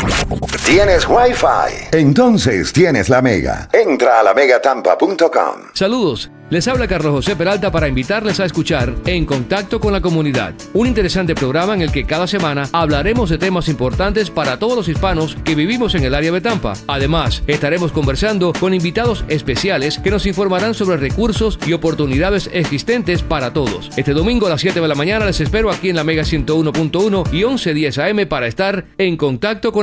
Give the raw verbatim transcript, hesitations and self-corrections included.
¿Tienes Wi-Fi? Entonces tienes la Mega. Entra a la mega tampa punto com. Saludos. Les habla Carlos José Peralta para invitarles a escuchar En Contacto con la Comunidad, un interesante programa en el que cada semana hablaremos de temas importantes para todos los hispanos que vivimos en el área de Tampa. Además, estaremos conversando con invitados especiales que nos informarán sobre recursos y oportunidades existentes para todos. Este domingo a las siete de la mañana les espero aquí en la Mega ciento uno punto uno y once diez A M para estar en contacto con